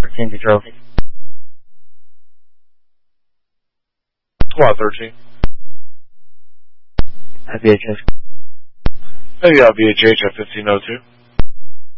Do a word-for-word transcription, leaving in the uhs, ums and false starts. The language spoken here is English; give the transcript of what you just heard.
thirteen Control. Squad thirteen. I V H S. Hey, uh, V H H at fifteen oh two.